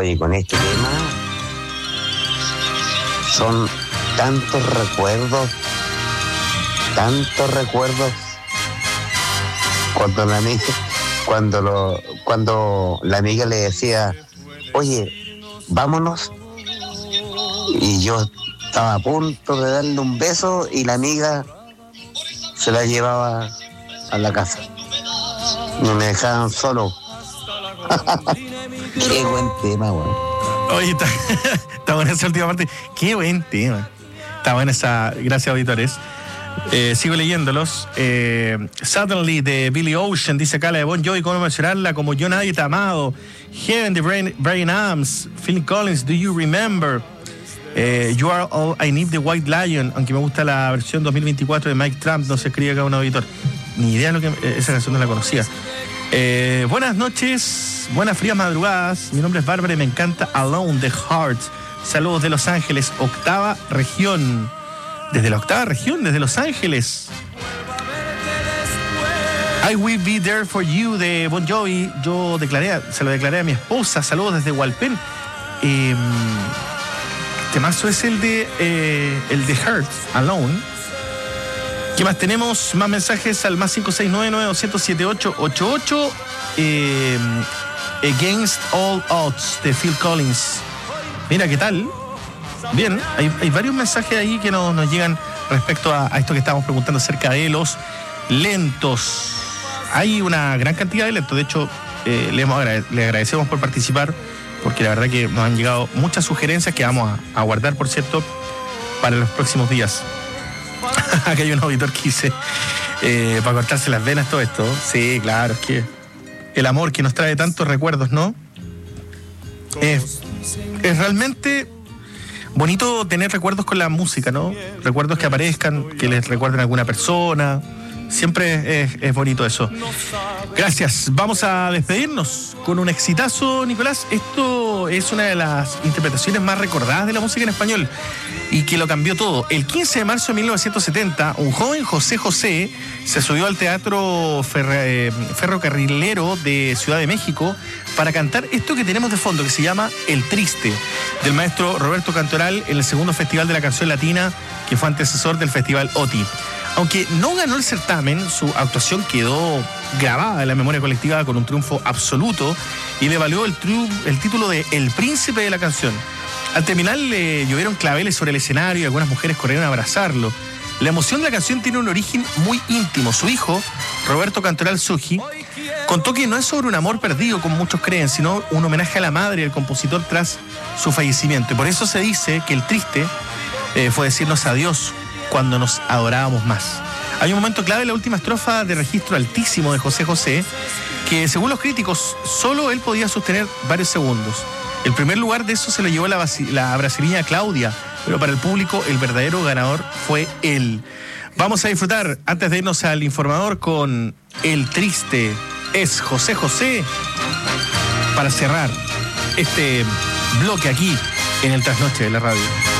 Oye, con este tema son tantos recuerdos. Cuando la amiga le decía, oye, vámonos, y yo estaba a punto de darle un beso y la amiga se la llevaba a la casa. No me dejaban solo. Qué buen tema, weón. Oye, está buena esa última parte. Qué buen tema. Está buena esa. Gracias, auditores. Sigo leyéndolos. Suddenly de Billy Ocean, dice acá la de Bon Jovi, cómo mencionarla, como Yo Nadie Te Ha Amado. Heaven de Brian Adams. Phil Collins, Do You Remember? You Are All I Need de White Lion, aunque me gusta la versión 2024 de Mike Trump, no se escribe acá un auditor. Ni idea de lo que esa canción no la conocía. Buenas noches, buenas frías madrugadas. Mi nombre es Bárbara y me encanta Alone the Heart. Saludos de Los Ángeles, octava región. Desde la octava región, desde Los Ángeles. I Will Be There For You de Bon Jovi. Se lo declaré a mi esposa. Saludos desde Hualpén. Temazo es el de Heart, Alone. ¿Qué más tenemos? Más mensajes al más 569-900-7888. Against All Odds de Phil Collins. Mira, ¿qué tal? Bien, hay varios mensajes ahí que nos llegan respecto a esto que estábamos preguntando acerca de los lentos. Hay una gran cantidad de lentos. De hecho, le agradecemos por participar, porque la verdad que nos han llegado muchas sugerencias que vamos a guardar, por cierto, para los próximos días. Acá hay un auditor que dice, para cortarse las venas todo esto. Sí, claro, es que el amor que nos trae tantos recuerdos, ¿no? Es realmente bonito tener recuerdos con la música, ¿no? Recuerdos que aparezcan, que les recuerden a alguna persona. Siempre es bonito eso. Gracias. Vamos a despedirnos con un exitazo, Nicolás. Esto es una de las interpretaciones más recordadas de la música en español y que lo cambió todo. El 15 de marzo de 1970, un joven José José se subió al Teatro Ferrocarrilero de Ciudad de México para cantar esto que tenemos de fondo, que se llama El Triste, del maestro Roberto Cantoral, en el segundo Festival de la Canción Latina, que fue antecesor del Festival OTI. Aunque no ganó el certamen, su actuación quedó grabada en la memoria colectiva con un triunfo absoluto y le valió el título de El Príncipe de la Canción. Al terminar le llovieron claveles sobre el escenario y algunas mujeres corrieron a abrazarlo. La emoción de la canción tiene un origen muy íntimo. Su hijo, Roberto Cantoral Suji, contó que no es sobre un amor perdido, como muchos creen, sino un homenaje a la madre del compositor tras su fallecimiento. Y por eso se dice que El Triste fue decirnos adiós cuando nos adorábamos más. Hay un momento clave en la última estrofa de registro altísimo de José José, que según los críticos, solo él podía sostener varios segundos. El primer lugar de eso se lo llevó la brasileña Claudia, pero para el público el verdadero ganador fue él. Vamos a disfrutar, antes de irnos al informador, con El Triste es José José, para cerrar este bloque aquí en el Trasnoche de la Radio.